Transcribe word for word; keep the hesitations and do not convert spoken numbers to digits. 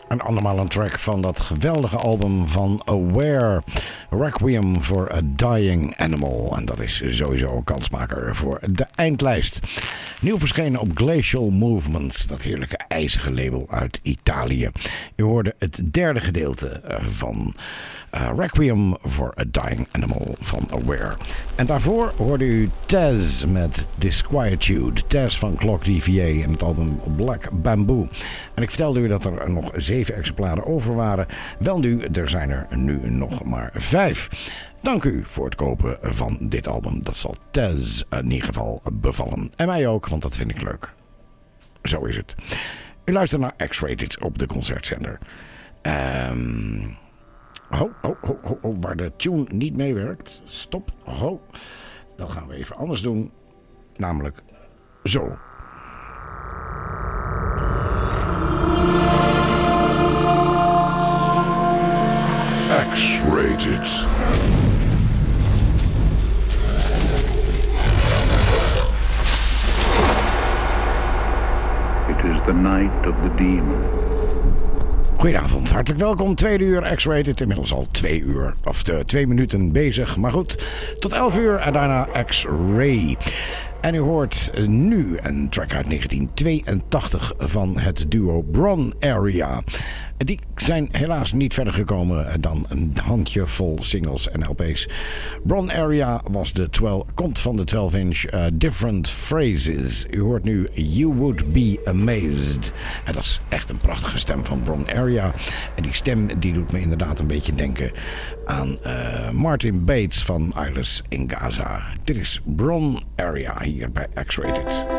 En allemaal een track van dat geweldige album van Aware, Requiem for a Dying Animal. En dat is sowieso een kansmaker voor de eindlijst. Nieuw verschenen op Glacial Movements, dat heerlijke ijzige label uit Italië. U hoorde het derde gedeelte van uh, Requiem for a Dying Animal van Aware. En daarvoor hoorde u Taz met Disquietude. Taz van Clock D V A en het album Black Bamboo. En ik vertelde u dat er nog zeven exemplaren over waren. Wel nu, er zijn er nu nog maar vijf. Dank u voor het kopen van dit album. Dat zal Taz in ieder geval bevallen. En mij ook, want dat vind ik leuk. Zo is het. U luistert naar X-Rated op de concertzender. Um... Ho, ho, ho, ho, ho, waar de tune niet meewerkt. Stop. Ho. Dan gaan we even anders doen. Namelijk zo. X-Rated. It is the night of the demon. Goedenavond, hartelijk welkom. Tweede uur X-Rated. Inmiddels al twee uur, of de, twee minuten bezig. Maar goed, tot elf uur en daarna X-Ray. En u hoort nu een track uit negentien tweeëntachtig van het duo Bron Area. Die zijn helaas niet verder gekomen dan een handjevol singles en L P's. Bron Area was de twaalf, komt van de twaalf inch uh, Different Phrases. U hoort nu You Would Be Amazed. En dat is echt een prachtige stem van Bron Area. En die stem die doet me inderdaad een beetje denken aan uh, Martin Bates van Eyeless in Gaza. Dit is Bron Area hier bij X-Rated.